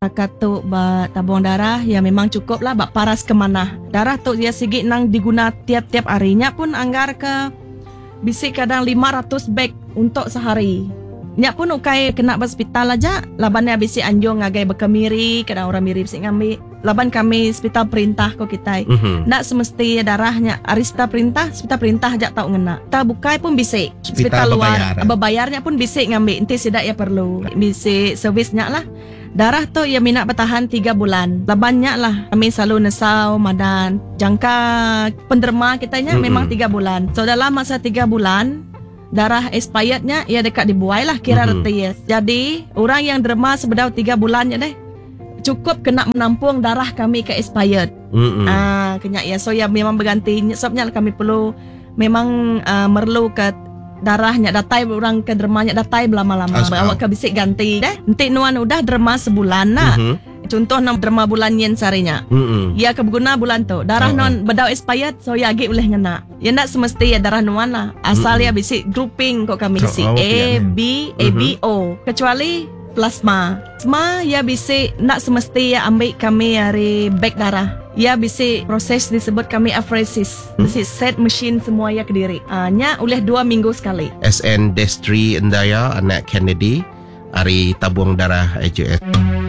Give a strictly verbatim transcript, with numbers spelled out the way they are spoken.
Katuk ba tabung darah ya memang cukup lah bak paras kemana. Darah tu dia sigi nang diguna tiap-tiap harinya pun anggar ke bisik kadang lima ratus beg untuk sehari. Nya pun ukai kena hospital aja. Labannya bisik anjung ngagai bekemiri, kadang orang mirip bisik ngambil. Laban kami hospital perintah ko kita. Mhm. Nak semesti darahnya arista perintah, hospital perintah aja tau ngena. Ta bukai pun bisik. Hospital Hospital luar, berbayar. berbayarnya pun bisik ngambil. Enti sidak ya perlu. Bisik servisnya lah. Darah tu ya minat bertahan tiga bulan. Labannya lah kami selalu nesau madan. Jangka penderma kitanya Mm-mm. memang tiga bulan. So dalam masa tiga bulan darah expirednya ya dekat dibuai lah kira Mm-mm. reti yes. Jadi orang yang derma sebedau tiga bulannya deh cukup kena menampung darah kami ke expired. Mm-mm. Ah kena ya. So ya memang berganti. Sebabnya kami perlu memang uh, merlu ke darahnya datai orang ke dermanya datai lama-lama Asal. bawa ke bisik ganti deh. Nanti nuan udah derma sebulan nah. Mhm. Contoh nam derma bulan yen sarinya. Mm-mm. Ya kebeguna bulan tu. Darah Oh. non bedau expired so ya agi boleh ngena. Ya nak semesti ya darah nuan lah. Asal Mm-mm. ya bisik grouping kok kami Oh, bisik oh, A pilihan. B A B O kecuali plasma. Plasma ya bisik nak semesti ya ambil kami hari bag darah. Ya bisik proses disebut kami apheresis. Hmm. Bisik set mesin semua ya ke diri. Ah, nya oleh dua minggu sekali. S N Destri Endaya, anak Kennedy, hari tabung darah A J S.